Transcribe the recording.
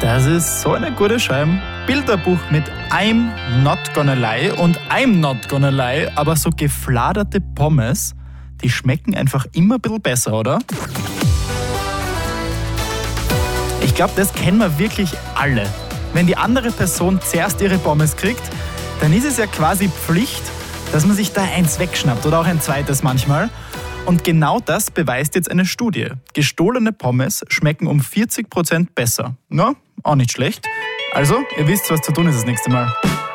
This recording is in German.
Das ist so eine gute Scheibe. Bilderbuch mit I'm not gonna lie und I'm not gonna lie, aber so gefladerte Pommes, die schmecken einfach immer ein bisschen besser, oder? Ich glaube, das kennen wir wirklich alle. Wenn die andere Person zuerst ihre Pommes kriegt, dann ist es ja quasi Pflicht, dass man sich da eins wegschnappt oder auch ein zweites manchmal. Und genau das beweist jetzt eine Studie. Gestohlene Pommes schmecken um 40% besser. Na, auch nicht schlecht. Also, ihr wisst, was zu tun ist das nächste Mal.